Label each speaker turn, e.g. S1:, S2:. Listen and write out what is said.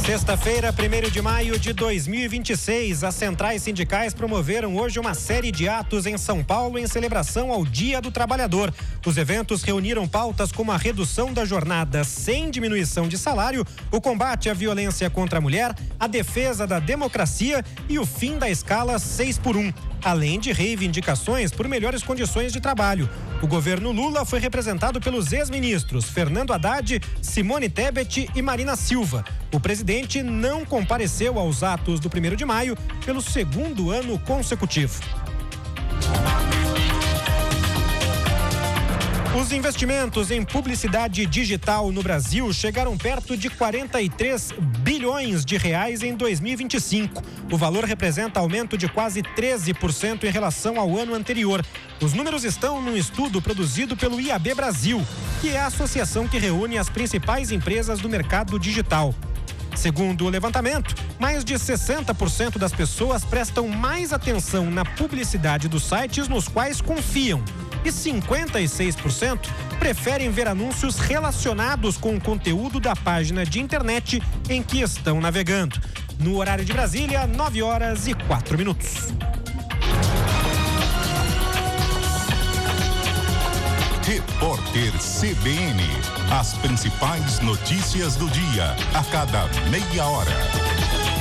S1: Sexta-feira, 1º de maio de 2026, as centrais sindicais promoveram hoje uma série de atos em São Paulo em celebração ao Dia do Trabalhador. Os eventos reuniram pautas como a redução da jornada sem diminuição de salário, o combate à violência contra a mulher, a defesa da democracia e o fim da escala 6x1, além de reivindicações por melhores condições de trabalho. O governo Lula foi representado pelos ex-ministros Fernando Haddad, Simone Tebet e Marina Silva. O presidente não compareceu aos atos do 1º de maio pelo segundo ano consecutivo. Os investimentos em publicidade digital no Brasil chegaram perto de 43 bilhões de reais em 2025. O valor representa aumento de quase 13% em relação ao ano anterior. Os números estão num estudo produzido pelo IAB Brasil, que é a associação que reúne as principais empresas do mercado digital. Segundo o levantamento, mais de 60% das pessoas prestam mais atenção na publicidade dos sites nos quais confiam. E 56% preferem ver anúncios relacionados com o conteúdo da página de internet em que estão navegando. No horário de Brasília, 9h04.
S2: Repórter CBN. As principais notícias do dia, a cada meia hora.